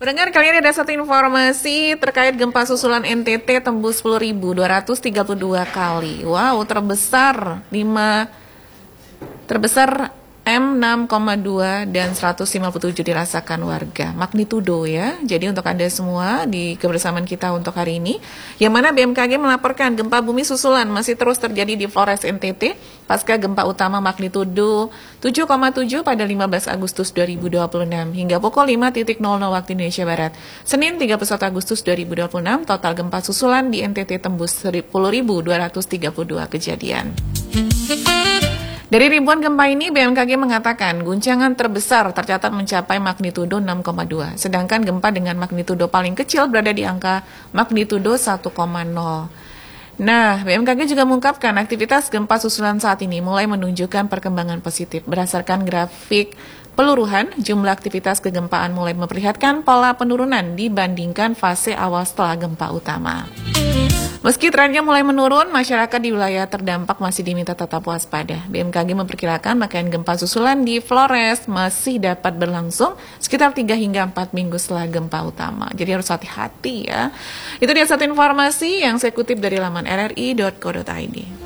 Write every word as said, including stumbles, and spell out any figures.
Pendengar, kali ini ada satu informasi terkait gempa susulan N T T tembus sepuluh ribu dua ratus tiga puluh dua kali. Wow, terbesar lima terbesar M enam koma dua dan seratus lima puluh tujuh dirasakan warga. Magnitudo ya. Jadi untuk Anda semua di kebersamaan kita untuk hari ini, yang mana B M K G melaporkan gempa bumi susulan masih terus terjadi di Flores N T T pasca gempa utama magnitudo tujuh koma tujuh pada lima belas Agustus dua ribu dua puluh enam hingga pukul lima nol nol waktu Indonesia Barat. Senin tiga puluh satu Agustus dua ribu dua puluh enam, total gempa susulan di N T T tembus sepuluh ribu dua ratus tiga puluh dua kejadian. Dari ribuan gempa ini, B M K G mengatakan guncangan terbesar tercatat mencapai magnitudo enam koma dua, sedangkan gempa dengan magnitudo paling kecil berada di angka magnitudo satu koma nol. Nah, B M K G juga mengungkapkan aktivitas gempa susulan saat ini mulai menunjukkan perkembangan positif. Berdasarkan grafik peluruhan, jumlah aktivitas kegempaan mulai memperlihatkan pola penurunan dibandingkan fase awal setelah gempa utama. Meski trennya mulai menurun, masyarakat di wilayah terdampak masih diminta tetap waspada. B M K G memperkirakan rangkaian gempa susulan di Flores masih dapat berlangsung sekitar tiga hingga empat minggu setelah gempa utama. Jadi harus hati-hati ya. Itu dia satu informasi yang saya kutip dari laman r r i dot co dot i d.